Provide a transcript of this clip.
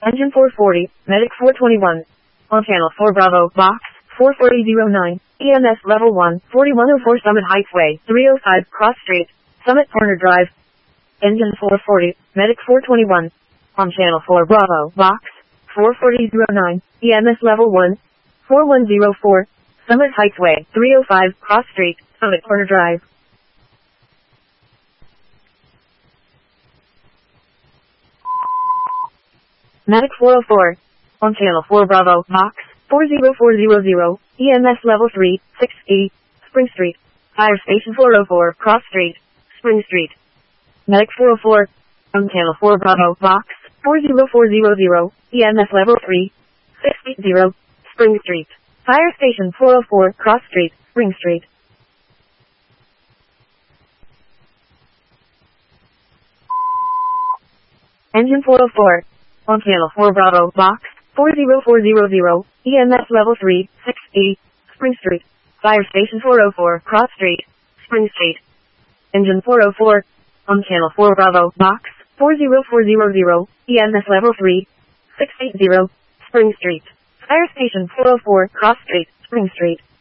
Engine 440, Medic 421. On channel 4 Bravo, box 44009. EMS level 1, 4104 Summit Heights Way, 305 Cross Street, Summit Corner Drive. Engine 440, Medic 421. On channel 4 Bravo, box 44009. EMS level 1, 4104 Summit Heights Way, 305 Cross Street, Summit Corner Drive. Medic 404. On channel 4 Bravo, box 40400. EMS level 3, 680, Spring Street. Fire Station 404, Cross Street, Spring Street. Medic 404. On channel 4 Bravo, box 40400. EMS level 3, 680, Spring Street. Fire Station 404, Cross Street, Spring Street. Engine 404. On channel 4 Bravo, box 40400. EMS level 3, 680, Spring Street. Fire Station 404, Cross Street, Spring Street. Engine 404. On channel 4 Bravo, box 40400. EMS level 3, 680, Spring Street. Fire Station 404, Cross Street, Spring Street.